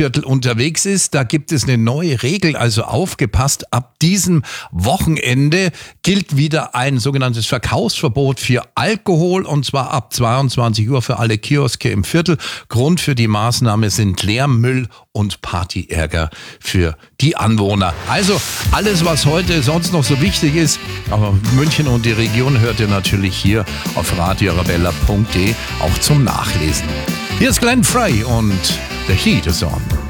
Stadtviertel unterwegs ist, da gibt es eine neue Regel, also aufgepasst, ab diesem Wochenende gilt wieder ein sogenanntes Verkaufsverbot für Alkohol und zwar ab 22 Uhr für alle Kioske im Viertel. Grund für die Maßnahme sind Leermüll und Partyärger für die Anwohner. Also alles, was heute sonst noch so wichtig ist, aber München und die Region hört ihr natürlich hier auf radioarabella.de auch zum Nachlesen. Hier ist Glenn Frey und The Heat is On.